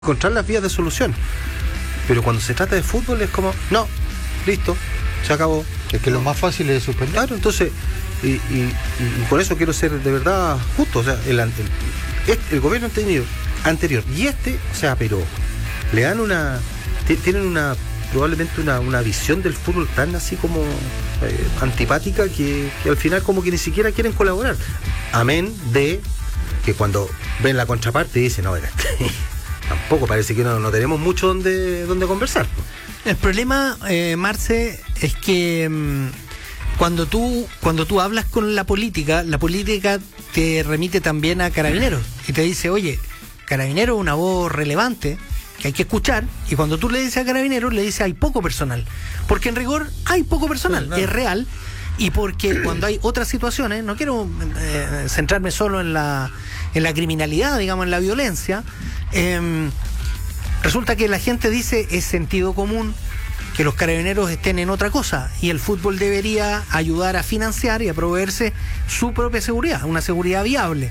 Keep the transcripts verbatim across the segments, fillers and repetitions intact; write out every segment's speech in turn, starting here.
encontrar las vías de solución. Pero cuando se trata de fútbol es como, no, listo, se acabó. Es que lo más fácil es suspender. Claro, entonces, y, y, y por eso quiero ser de verdad justo. O sea, el, el, el, el gobierno anterior, anterior y este, o sea, pero le dan una, t- tienen una, probablemente una, una visión del fútbol tan así como eh, antipática que, que al final como que ni siquiera quieren colaborar. Amén de que cuando ven la contraparte dicen, no, tampoco parece que no, no tenemos mucho donde, donde conversar. El problema, eh, Marce, es que mmm, cuando tú cuando tú hablas con la política, la política te remite también a Carabineros y te dice, oye, Carabineros es una voz relevante que hay que escuchar, y cuando tú le dices a Carabineros, le dices hay poco personal, porque en rigor hay poco personal, sí, es real, y porque cuando hay otras situaciones, no quiero eh, centrarme solo en la en la criminalidad, digamos, en la violencia, eh, resulta que la gente dice es sentido común que los carabineros estén en otra cosa, y el fútbol debería ayudar a financiar y a proveerse su propia seguridad, una seguridad viable.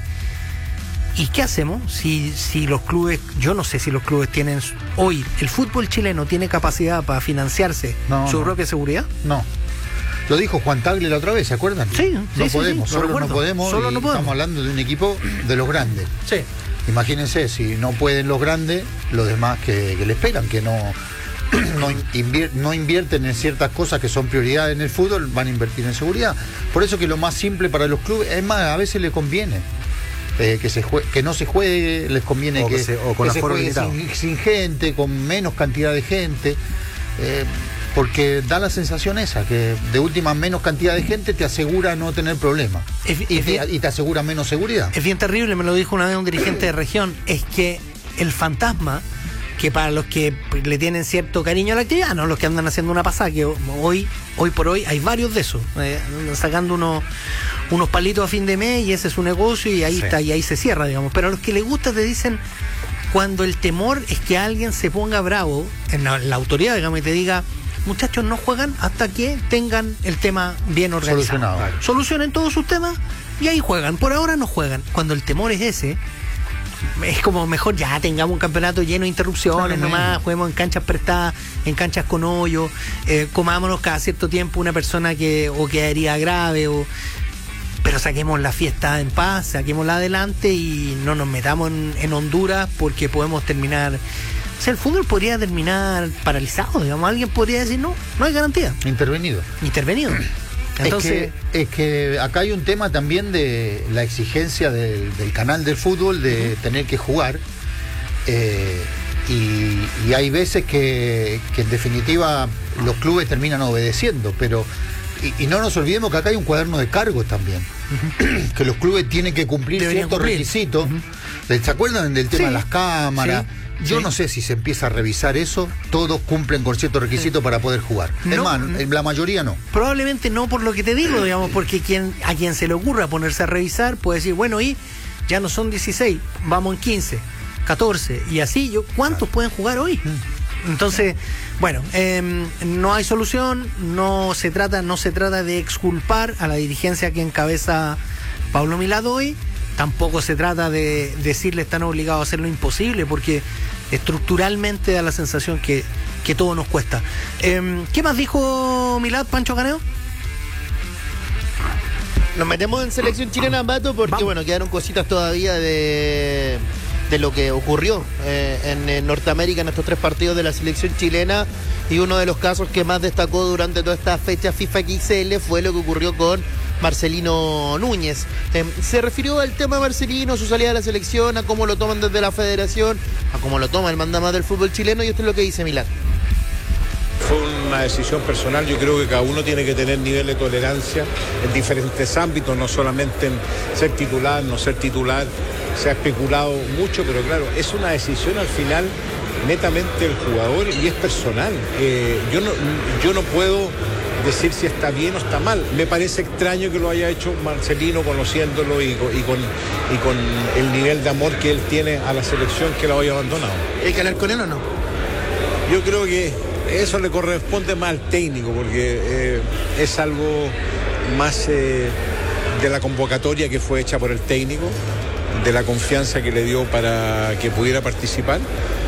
¿Y qué hacemos si, si los clubes, yo no sé si los clubes tienen, hoy el fútbol chileno tiene capacidad para financiarse no, su no. propia seguridad? No. Lo dijo Juan Tagle la otra vez, ¿se acuerdan? Sí, no sí, podemos, sí, sí, solo no no podemos, solo y no podemos. Estamos hablando de un equipo de los grandes. Sí. Imagínense, si no pueden los grandes, los demás que, que le esperan, que no, no, invier, no invierten en ciertas cosas que son prioridades en el fútbol, van a invertir en seguridad. Por eso que lo más simple para los clubes, es más, a veces les conviene. Eh, que, se jue- que no se juegue, les conviene o que, que se, o con que se aforo juegue limitado. sin, sin gente, con menos cantidad de gente, eh, porque da la sensación esa, que de última menos cantidad de gente te asegura no tener problemas, Es- y, es te, bien- y te asegura menos seguridad. Es bien terrible, me lo dijo una vez un dirigente de región, es que el fantasma, que para los que le tienen cierto cariño a la actividad, no los que andan haciendo una pasada, que hoy hoy por hoy hay varios de esos, eh, andan sacando unos, unos palitos a fin de mes y ese es su negocio y ahí Sí. está, y ahí se cierra, digamos. Pero a los que les gusta te dicen, cuando el temor es que alguien se ponga bravo en la, la autoridad, digamos, y te diga, muchachos, no juegan hasta que tengan el tema bien organizado. Solucionado. Claro. Solucionen todos sus temas y ahí juegan. Por ahora no juegan. Cuando el temor es ese, es como mejor ya tengamos un campeonato lleno de interrupciones, Claro, nomás, mismo. juguemos en canchas prestadas, en canchas con hoyo, eh, comámonos cada cierto tiempo una persona que o que haría grave, o pero saquemos la fiesta en paz, saquémosla adelante y no nos metamos en, en Honduras, porque podemos terminar. O sea, el fútbol podría terminar paralizado, digamos. Alguien podría decir, no, no hay garantía. Intervenido. Intervenido. Entonces, es, que, es que acá hay un tema también de la exigencia del, del canal del fútbol de uh-huh. tener que jugar, eh, y, y hay veces que, que en definitiva los clubes terminan obedeciendo, pero y, y no nos olvidemos que acá hay un cuaderno de cargos también, uh-huh. que los clubes tienen que cumplir Deberían ciertos cumplir. requisitos. Uh-huh. ¿Se acuerdan del tema Sí. de las cámaras? Sí. Yo Sí. no sé si se empieza a revisar eso, todos cumplen con ciertos requisitos sí. para poder jugar. No, es más, no. la mayoría no. Probablemente no, por lo que te digo, digamos, porque quien, a quien se le ocurra ponerse a revisar puede decir, bueno, y ya no son dieciséis, vamos en quince, catorce, y así, yo ¿cuántos pueden jugar hoy? Entonces, bueno, eh, no hay solución, no se trata, no se trata de exculpar a la dirigencia que encabeza Pablo Milad hoy. Tampoco se trata de decirle están obligados a hacer lo imposible, porque estructuralmente da la sensación que, que todo nos cuesta. Eh, ¿Qué más dijo Milad, Pancho Caneo? Nos metemos en selección chilena, Bato, porque Vamos. bueno, quedaron cositas todavía de, de lo que ocurrió eh, en, en Norteamérica en estos tres partidos de la selección chilena, y uno de los casos que más destacó durante toda esta fecha FIFA X L fue lo que ocurrió con Marcelino Núñez. Eh, se refirió al tema de Marcelino, su salida de la selección, a cómo lo toman desde la federación, a cómo lo toma el mandamás del fútbol chileno, y esto es lo que dice Milad. Fue una decisión personal, yo creo que cada uno tiene que tener nivel de tolerancia en diferentes ámbitos, no solamente en ser titular, no ser titular. Se ha especulado mucho, pero claro, es una decisión al final netamente del jugador y es personal. Eh, yo, no, yo no puedo decir si está bien o está mal. Me parece extraño que lo haya hecho Marcelino, conociéndolo y con, y con, y con el nivel de amor que él tiene a la selección, que lo haya abandonado. ¿Hay que hablar con él o no? Yo creo que eso le corresponde más al técnico, porque eh, es algo más eh, de la convocatoria que fue hecha por el técnico, de la confianza que le dio para que pudiera participar.